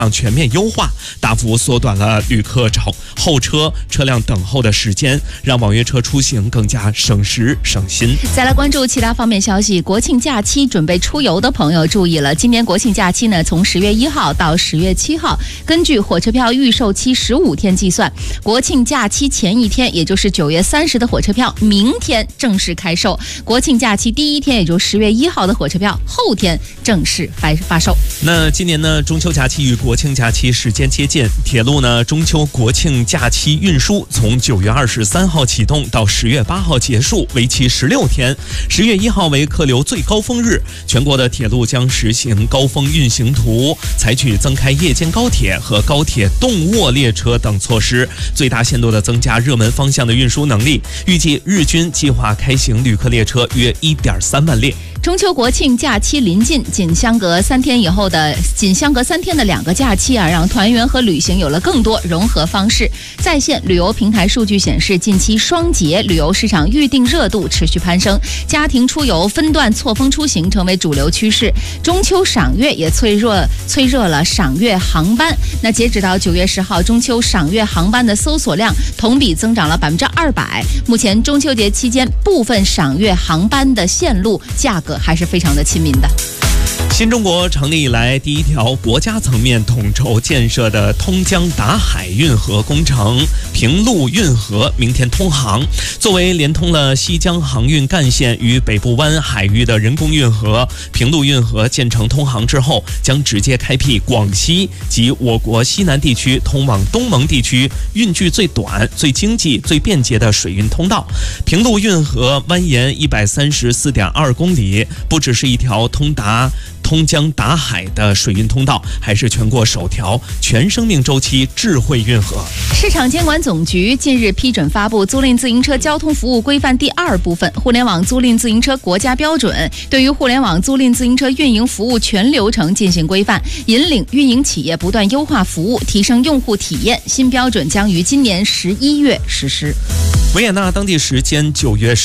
全面优化，大幅缩短了旅客候车、车辆等候的时间，让网约车出行更加省时省心。 再来关注其他方面消息，国庆假期准备出游的朋友注意了，今年国庆假期呢，从10月1号到10月7号，根据火车票预售期15天计算，国庆假期前一天，也就是9月30的火车票，明天正式开售；国庆假期第一天，也就是10月1号的火车票，后天正式发售。 那今年呢，中秋假期与国庆假期时间接近，铁路呢中秋国庆假期运输从9月23号启动到10月8号结束，为期16天。10月1号为客流最高峰日，全国的铁路将实行高峰运行图，采取增开夜间高铁和高铁动卧列车等措施，最大限度地增加热门方向的运输能力。预计日均计划开行旅客列车约1.3万列。 中秋国庆假期临近，仅相隔3天的2个假期啊，让团圆和旅行有了更多融合方式。在线旅游平台数据显示，近期双节旅游市场预订热度持续攀升，家庭出游、分段错峰出行成为主流趋势。中秋赏月也催热了赏月航班。那截止到9月10号，中秋赏月航班的搜索量同比增长了200%。目前中秋节期间，部分赏月航班的线路价格还是非常的亲民的。 新中国成立以来第一条国家层面统筹建设的通江达海运河工程平陆运河明天通航。作为连通了西江航运干线与北部湾海域的人工运河，平陆运河建成通航之后，将直接开辟广西及我国西南地区通往东盟地区运距最短、最经济、最便捷的水运通道。平陆运河蜿蜒134.2公里，不只是一条通江达海的水运通道，还是全国首条全生命周期智慧运河。 市场监管总局近日批准发布《租赁自行车交通服务规范》第2部分互联网租赁自行车国家标准，对于互联网租赁自行车运营服务全流程进行规范，引领运营企业不断优化服务，提升用户体验。新标准将于今年11月实施。 维也纳当地时间9月